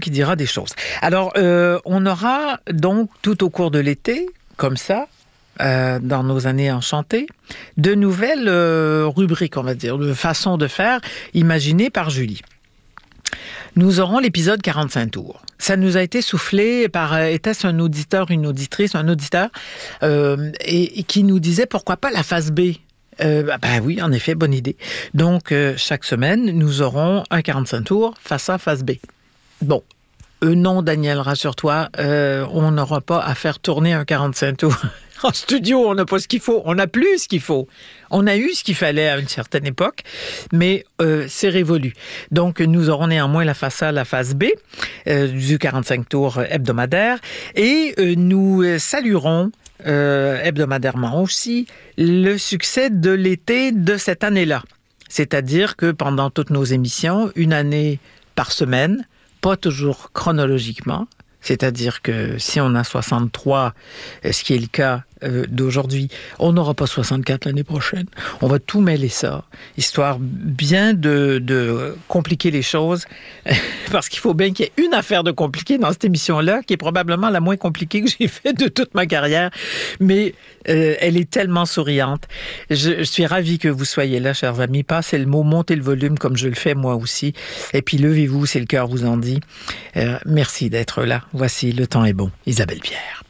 qui dira des choses. Alors, on aura donc tout au cours de l'été, comme ça, dans nos années enchantées, de nouvelles rubriques, on va dire, de façons de faire, imaginées par Julie. Nous aurons l'épisode 45 tours. Ça nous a été soufflé par, était-ce un auditeur, une auditrice, un auditeur, et qui nous disait pourquoi pas la phase B. Ben oui, en effet, bonne idée. Donc, chaque semaine, nous aurons un 45 tours face à phase B. Bon. Non, Daniel, rassure-toi, on n'aura pas à faire tourner un 45 tours. En studio, on n'a pas ce qu'il faut. On n'a plus ce qu'il faut. On a eu ce qu'il fallait à une certaine époque, mais c'est révolu. Donc, nous aurons néanmoins la phase A, la phase B du 45 tours hebdomadaire et nous saluerons hebdomadairement aussi le succès de l'été de cette année-là. C'est-à-dire que pendant toutes nos émissions, une année par semaine, pas toujours chronologiquement, c'est-à-dire que si on a 63, ce qui est le cas d'aujourd'hui, on n'aura pas 64 l'année prochaine. On va tout mêler ça, histoire bien de compliquer les choses, parce qu'il faut bien qu'il y ait une affaire de compliquée dans cette émission-là, qui est probablement la moins compliquée que j'ai faite de toute ma carrière, mais elle est tellement souriante. Je suis ravie que vous soyez là, chers amis. Passez le mot, montez le volume comme je le fais moi aussi, et puis levez-vous, si le cœur vous en dit. Merci d'être là. Voici Le temps est bon. Isabelle Pierre.